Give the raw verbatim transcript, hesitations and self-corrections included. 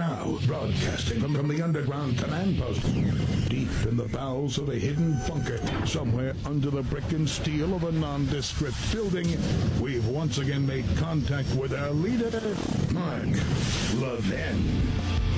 Now, broadcasting from, from the underground command post, deep in the bowels of a hidden bunker, somewhere under the brick and steel of a nondescript building, we've once again made contact with our leader, Mark Levin.